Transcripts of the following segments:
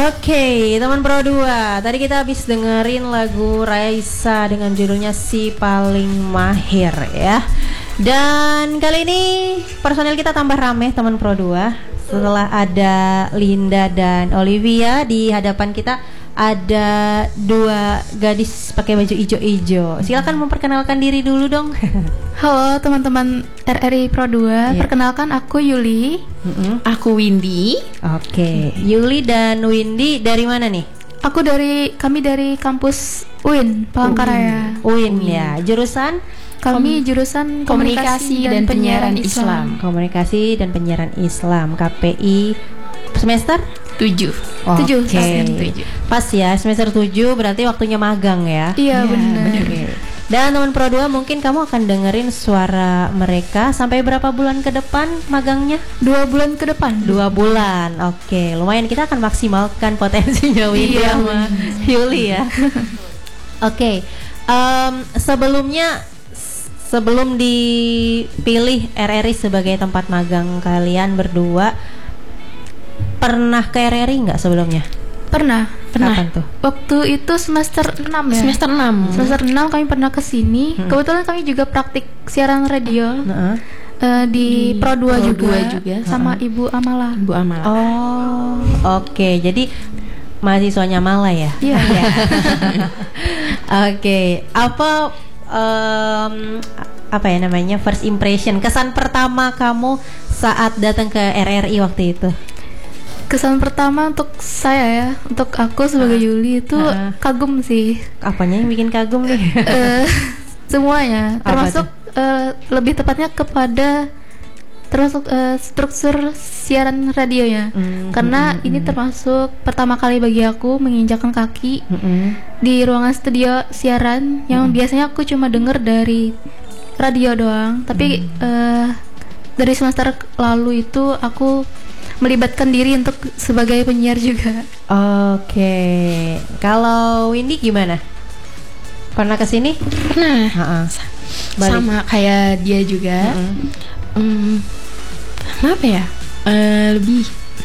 Oke, teman Pro 2. Tadi kita habis dengerin lagu Raisa dengan judulnya Si Paling Mahir ya. Dan kali ini personil kita tambah rame teman Pro 2. Setelah ada Linda dan Olivia, di hadapan kita ada dua gadis pakai baju ijo-ijo. Silakan memperkenalkan diri dulu dong. Halo teman-teman RRI Pro 2, perkenalkan aku Yuli. Aku Windy. Oke, Yuli dan Windy dari mana nih? Kami dari kampus UIN Palangkaraya. UIN ya. Jurusan? Kami jurusan Komunikasi dan Penyiaran Islam. Komunikasi dan Penyiaran Islam, KPI semester 7. Oke. Pas ya, semester 7 berarti waktunya magang ya. Iya, benar. Dan teman Pro 2, mungkin kamu akan dengerin suara mereka sampai berapa bulan ke depan magangnya? 2 bulan ke depan. 2 bulan. Oke, lumayan, kita akan maksimalkan potensinya Windy sama Yuli ya. Oke. Sebelum dipilih RRI sebagai tempat magang kalian berdua, pernah ke RRI nggak sebelumnya? Pernah. Kapan tuh? Waktu itu semester 6 ya. Semester 6 kami pernah ke sini. Kebetulan kami juga praktik siaran radio. Di Pro 2 juga sama Ibu Amala. Oh, oke. Jadi mahasiswanya Mala ya? Iya. Oke. Apa ya namanya, first impression, kesan pertama kamu saat datang ke RRI waktu itu? Kesan pertama untuk saya ya, untuk aku sebagai Yuli itu kagum sih. Apanya yang bikin kagum nih? Semuanya, termasuk lebih tepatnya kepada struktur siaran radionya. Karena ini termasuk pertama kali bagi aku menginjakkan kaki di ruangan studio siaran yang biasanya aku cuma denger dari radio doang. Tapi dari semester lalu itu aku melibatkan diri untuk sebagai penyiar juga. Oke. Kalau Windy gimana? Pernah kesini? Pernah. Sama kayak dia juga. Apa ya? Lebih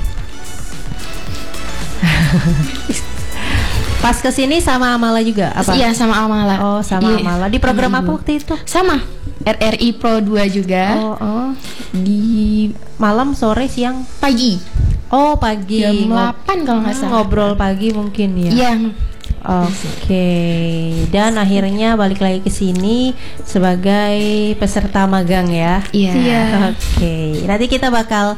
pas kesini sama Amala juga apa? Iya, sama Amala. Oh, sama Amala. Di program apa waktu itu? Sama RRI Pro 2 juga. Di malam, sore, siang, pagi. Oh, pagi. Jam 8 kalau nggak salah. Ngobrol pagi mungkin ya. Iya. Oke. Dan akhirnya balik lagi ke sini sebagai peserta magang ya. Iya. Oke. Nanti kita bakal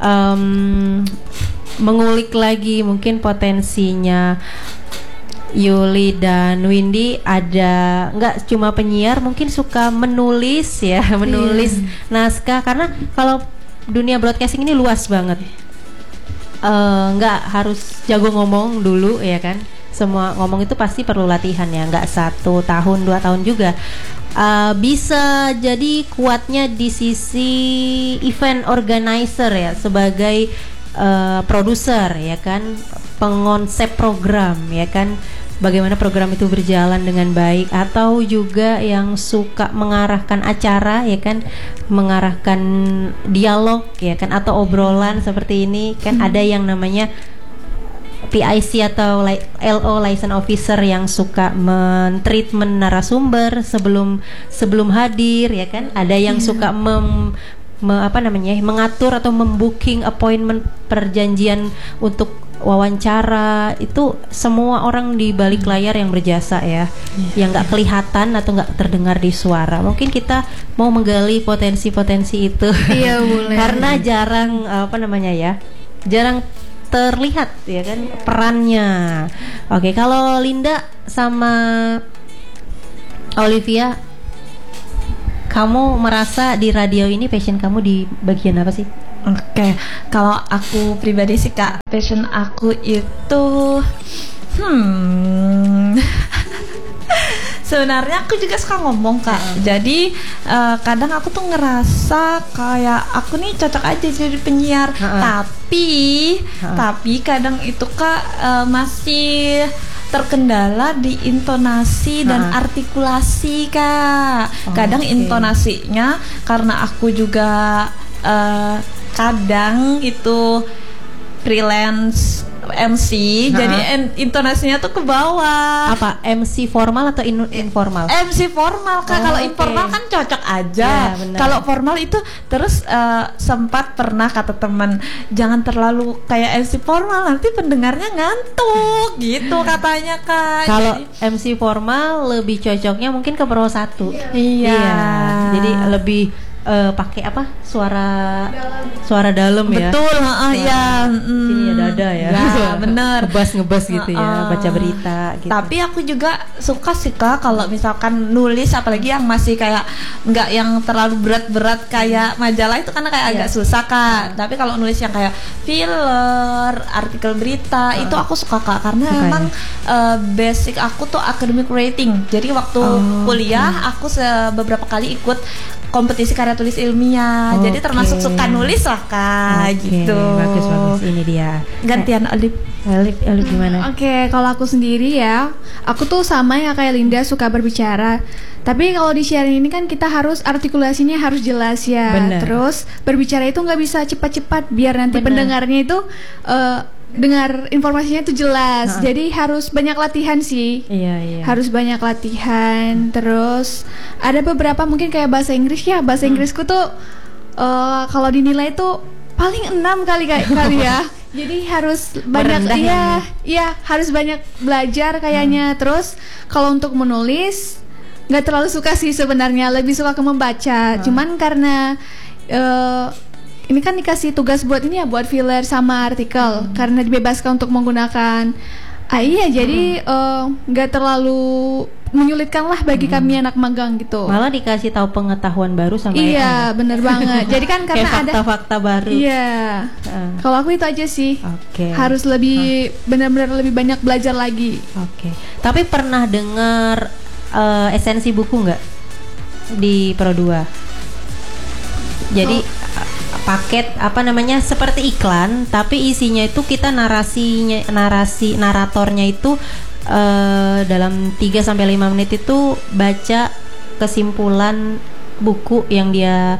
mengulik lagi mungkin potensinya Yuli dan Windy. Ada nggak cuma penyiar, mungkin suka menulis ya, menulis naskah, karena kalau dunia broadcasting ini luas banget. Nggak harus jago ngomong dulu ya kan. Semua ngomong itu pasti perlu latihan ya, nggak 1 tahun 2 tahun juga. Bisa jadi kuatnya di sisi event organizer ya, sebagai produser ya kan, pengonsep program ya kan, bagaimana program itu berjalan dengan baik, atau juga yang suka mengarahkan acara ya kan, mengarahkan dialog ya kan, atau obrolan seperti ini kan. Ada yang namanya PIC atau LO, license officer, yang suka men-treatment narasumber sebelum hadir ya kan. Ada yang suka mengatur atau membooking appointment, perjanjian untuk wawancara. Itu semua orang di balik layar yang berjasa ya, yang nggak kelihatan atau nggak terdengar di suara. Mungkin kita mau menggali potensi-potensi itu. Iya, boleh. Karena jarang jarang terlihat ya kan perannya. Oke, kalau Linda sama Olivia, kamu merasa di radio ini passion kamu di bagian apa sih? Oke, kalau aku pribadi sih Kak, passion aku itu sebenarnya aku juga suka ngomong Kak. Jadi kadang aku tuh ngerasa kayak aku nih cocok aja jadi penyiar. Tapi kadang itu Kak masih terkendala di intonasi dan artikulasi Kak. Kadang intonasinya, karena aku juga kadang itu freelance MC, jadi intonasinya tuh ke bawah. Apa MC formal atau informal? MC formal Kak. Kalau informal kan cocok aja. Ya, kalau formal itu terus sempat pernah kata teman, jangan terlalu kayak MC formal, nanti pendengarnya ngantuk gitu katanya Kak. Kalau MC formal lebih cocoknya mungkin ke Pro 1. Iya. Jadi lebih pakai apa? Suara dalam ya. Betul, ya. Sini ya dada ya. Ya, bener. ngebas gitu ya, baca berita gitu. Tapi aku juga suka sih Kak kalau misalkan nulis, apalagi yang masih kayak nggak yang terlalu berat-berat kayak majalah itu karena kayak agak susah Kak. Tapi kalau nulis yang kayak filler, artikel berita itu aku suka Kak, karena memang basic aku tuh academic writing. Jadi waktu kuliah aku beberapa kali ikut kompetisi karya tulis ilmiah. Jadi termasuk suka nulis lah Kak, gitu. Bagus ini dia. Gantian Olip gimana? Oke, kalau aku sendiri ya, aku tuh sama ya kayak Linda, suka berbicara. Tapi kalau di sharing ini kan kita harus artikulasinya harus jelas ya. Bener. Terus berbicara itu nggak bisa cepat-cepat biar nanti pendengarnya itu dengar informasinya itu jelas. Jadi harus banyak latihan sih. Iya. Harus banyak latihan. Terus ada beberapa mungkin kayak bahasa Inggris ya. Bahasa Inggrisku tuh kalau dinilai tuh paling 6 kali ya. Jadi harus banyak harus banyak belajar kayaknya. Terus kalau untuk menulis nggak terlalu suka sih sebenarnya, lebih suka ke membaca. Cuman karena ini kan dikasih tugas buat ini ya, buat filler sama artikel, karena dibebaskan untuk menggunakan AI ya, jadi nggak terlalu menyulitkan lah bagi kami anak magang gitu. Malah dikasih tahu pengetahuan baru sama Iya, bener banget. Jadi kan karena kayak fakta-fakta baru. Iya. Kalau aku itu aja sih. Oke. Harus lebih benar-benar lebih banyak belajar lagi. Oke. Tapi pernah dengar esensi buku nggak di Pro 2? Jadi paket apa namanya seperti iklan, tapi isinya itu kita naratornya itu dalam 3-5 menit itu baca kesimpulan buku yang dia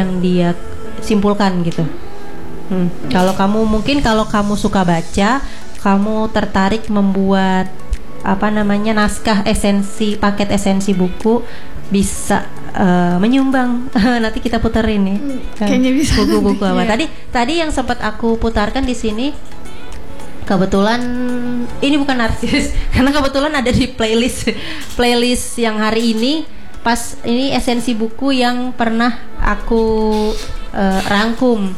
simpulkan gitu. Kalau kamu suka baca, kamu tertarik membuat apa namanya naskah paket esensi buku, bisa menyumbang. Nanti kita puterin nih. Kayaknya bisa. Buku-buku apa? Tadi yang sempat aku putarkan di sini, kebetulan ini bukan narsis karena kebetulan ada di playlist yang hari ini. Pas ini esensi buku yang pernah aku rangkum.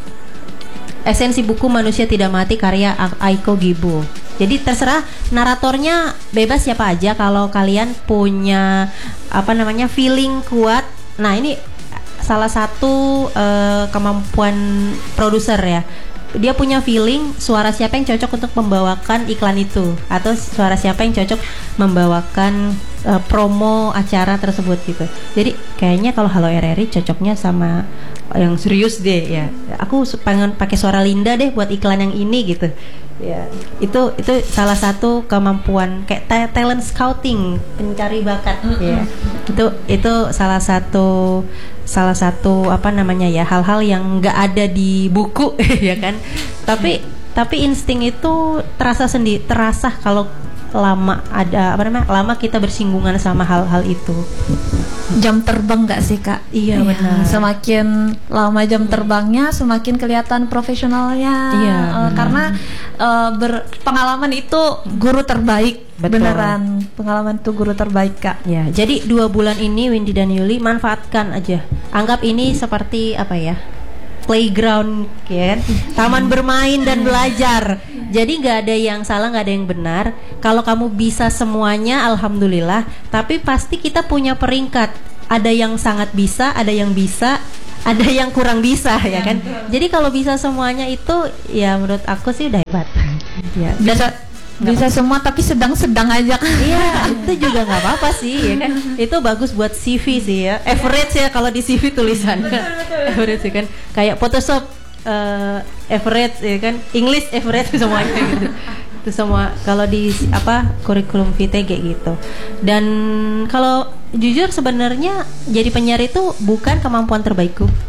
Esensi buku Manusia Tidak Mati karya Aiko Gibo. Jadi terserah naratornya bebas siapa aja, kalau kalian punya apa namanya feeling kuat. Nah, ini salah satu kemampuan produser ya. Dia punya feeling suara siapa yang cocok untuk membawakan iklan itu, atau suara siapa yang cocok membawakan promo acara tersebut gitu. Jadi kayaknya kalau Halo RRI cocoknya sama yang serius deh ya. Aku pengen pakai suara Linda deh buat iklan yang ini gitu. Ya, itu salah satu kemampuan kayak talent scouting, pencari bakat ya. Itu salah satu apa namanya ya, hal-hal yang nggak ada di buku ya kan. Tapi insting itu terasa kalau lama kita bersinggungan sama hal-hal itu. Jam terbang nggak sih Kak? Iya benar. Semakin lama jam terbangnya, semakin kelihatan profesionalnya. Iya. Karena berpengalaman itu guru terbaik. Betul. Beneran, pengalaman itu guru terbaik Kak. Ya, jadi 2 bulan ini Windy dan Yuli manfaatkan aja. Anggap ini seperti apa ya? Playground, kan? Taman bermain dan belajar. Jadi nggak ada yang salah, nggak ada yang benar. Kalau kamu bisa semuanya, alhamdulillah. Tapi pasti kita punya peringkat. Ada yang sangat bisa, ada yang bisa, ada yang kurang bisa, ya kan? Jadi kalau bisa semuanya itu, ya menurut aku sih udah hebat. Ya, bisa semua tapi sedang-sedang aja kan. Iya, itu juga nggak apa-apa sih, ya kan? Itu bagus buat CV sih ya. Average ya kalau di CV tulisan. Average ya kan. Kayak Photoshop average ya kan. English average semuanya gitu. Itu semua kalau di kurikulum VT kayak gitu. Dan kalau jujur sebenarnya jadi penyiar itu bukan kemampuan terbaikku.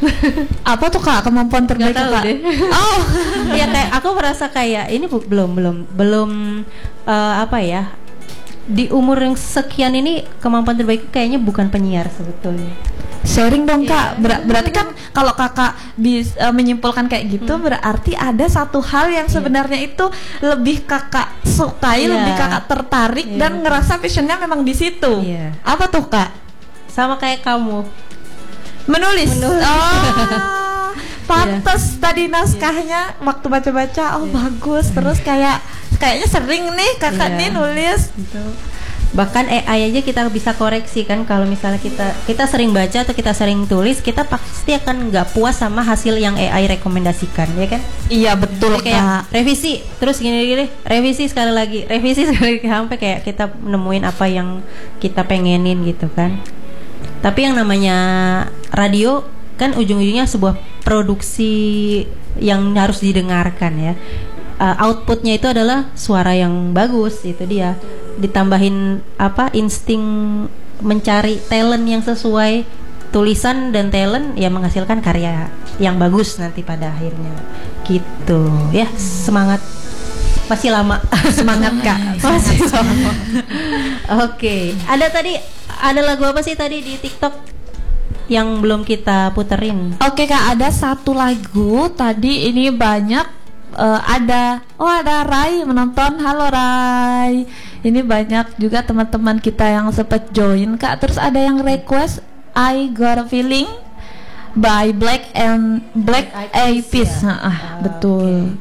Apa tuh Kak kemampuan terbaik tahu Kak? deh. Oh, Ya kayak aku merasa kayak ini belum apa ya, di umur yang sekian ini kemampuan terbaik kayaknya bukan penyiar sebetulnya. sharing dong Kak. Berarti kan kalau Kakak bisa menyimpulkan kayak gitu, berarti ada satu hal yang sebenarnya itu lebih Kakak sukai, lebih Kakak tertarik dan ngerasa passionnya memang di situ. Iya. Apa tuh Kak? Sama kayak kamu. Menulis. Oh, pantes tadi naskahnya waktu baca-baca, bagus. Terus kayaknya sering nih Kakak nih nulis. Gitu. Bahkan AI aja kita bisa koreksi kan, kalau misalnya kita sering baca atau kita sering tulis, kita pasti akan nggak puas sama hasil yang AI rekomendasikan, ya kan? Iya betul Jadi kayak Kak. revisi, terus gini, revisi sekali lagi, sampai kayak kita nemuin apa yang kita pengenin gitu kan. Tapi yang namanya radio kan ujung-ujungnya sebuah produksi yang harus didengarkan ya. Outputnya itu adalah suara yang bagus, itu dia. Ditambahin insting mencari talent yang sesuai, tulisan dan talent ya menghasilkan karya yang bagus nanti pada akhirnya gitu ya. Semangat, masih lama. Semangat Kak. Masih lama. Oke, ada lagu apa sih tadi di TikTok yang belum kita puterin? Oke Kak, ada satu lagu tadi ini banyak ada Rai menonton. Halo Rai. Ini banyak juga teman-teman kita yang sempat join Kak. Terus ada yang request I Got a Feeling by Black Eyed Peas. Betul.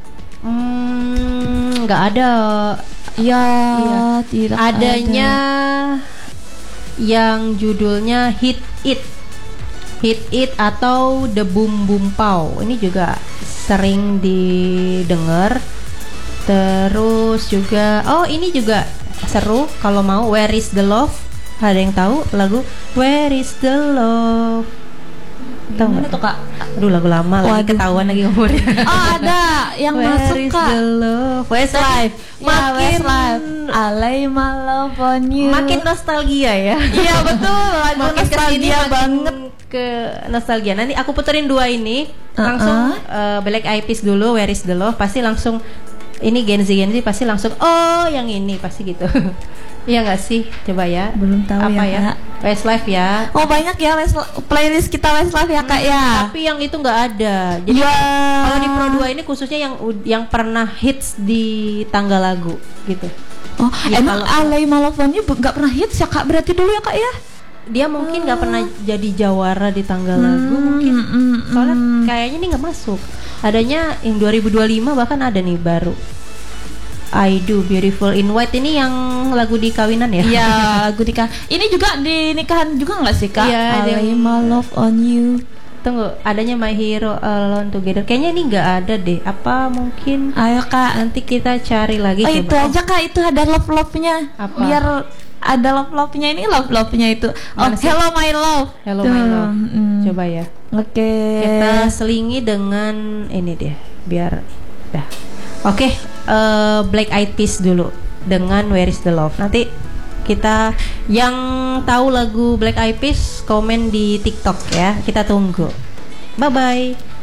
Nggak ada. Iya, tidak Adanya yang judulnya Hit It atau The Boom Boom Pow. Ini juga sering didengar. Terus juga ini juga seru kalau mau, Where is the Love. Ada yang tahu lagu Where is the Love? Tahu nggak tuh Kak? Aduh, lagu lama lagi, ketahuan lagi umurnya. Oh ada yang masuk Where is Kak. the Love? Westlife. Ya, Westlife. I lay my love on you. Makin nostalgia ya. Iya betul, lagu Makin kesini nostalgia makin banget. ke nostalgia. Nanti aku puterin dua ini langsung Black Eyed Peas dulu, Where is the Love. Pasti langsung ini Gen Z pasti langsung yang ini pasti gitu. Iya nggak sih? Coba ya. Belum tahu apa ya, Kak. Westlife ya. Oh banyak ya playlist kita Westlife ya Kak ya. Tapi yang itu nggak ada. Jadi kalau di Pro 2 ini khususnya yang pernah hits di tanggal lagu gitu. Oh Ya, emang kalau- Alay Malafonnya nggak pernah hits ya Kak, berarti dulu ya Kak ya. Dia mungkin nggak pernah jadi jawara di tanggal lagu mungkin. Soalnya kayaknya ini nggak masuk. Adanya yang 2025 bahkan ada nih baru. I Do Beautiful in White, ini yang lagu di kawinan ya? Iya lagu nikah. Ini juga di nikahan juga nggak sih Kak? Iya, I lay my love on you. Tunggu, adanya My Hero Alone Together. Kayaknya ini nggak ada deh. Apa mungkin? Ayo Kak. Nanti kita cari lagi. Oh coba. itu aja Kak, itu ada love-love-nya. Apa? Biar ada love-love-nya, ini love-love-nya itu. Oh Mana sih? Hello My Love. Hello Tuh, My Love. Coba ya. Oke. Kita selingi dengan ini deh, biar dah. Oke, Black Eyed Peas dulu dengan Where is the Love. Nanti kita yang tahu lagu Black Eyed Peas komen di TikTok ya. Kita tunggu. Bye bye.